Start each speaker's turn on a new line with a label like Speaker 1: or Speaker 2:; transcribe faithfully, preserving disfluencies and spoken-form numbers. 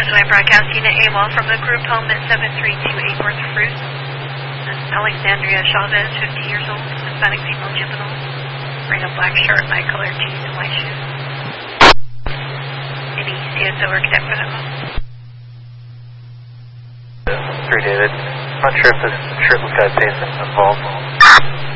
Speaker 1: Resident Broadcast Unit AWOL from the group home at seven three two eight North Fruit. Alexandria Chavez, fifty years old, Hispanic female juvenile, wearing a black shirt, light colored jeans, and white shoes. Any C S O or cadet for that one?
Speaker 2: Three David. I'm not sure if this shirtless guy pays involved.